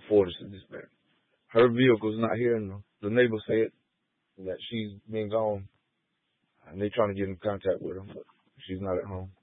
Fortis dispatch. Her vehicle's not here. And the neighbor said that she's been gone, and they trying to get in contact with her, but she's not at home.